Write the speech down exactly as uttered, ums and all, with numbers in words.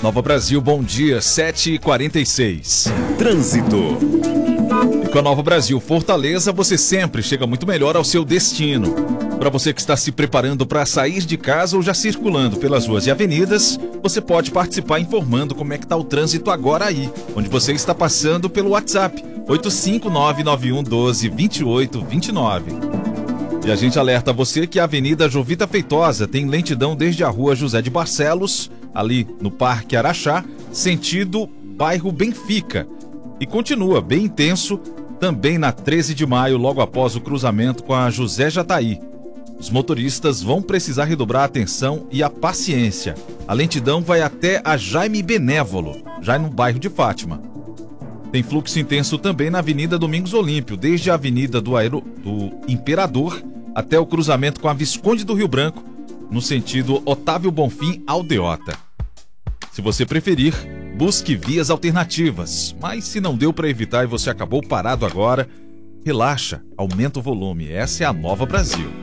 Nova Brasil, bom dia, sete e quarenta e seis. Trânsito. E com a Nova Brasil Fortaleza, você sempre chega muito melhor ao seu destino. Para você que está se preparando para sair de casa ou já circulando pelas ruas e avenidas, você pode participar informando como é que está o trânsito agora aí, onde você está passando pelo WhatsApp, oito cinco nove nove um um dois dois oito dois nove. E a gente alerta você que a Avenida Jovita Feitosa tem lentidão desde a Rua José de Barcelos, ali no Parque Araxá, sentido bairro Benfica. E continua bem intenso também na treze de maio, logo após o cruzamento com a José Jataí. Os motoristas vão precisar redobrar a atenção e a paciência. A lentidão vai até a Jaime Benévolo, já no bairro de Fátima. Tem fluxo intenso também na Avenida Domingos Olímpio, desde a Avenida do, Aero... do Imperador até o cruzamento com a Visconde do Rio Branco, no sentido Otávio Bonfim Aldeota. Se você preferir, busque vias alternativas, mas se não deu para evitar e você acabou parado agora, relaxa, aumenta o volume. Essa é a Nova Brasil.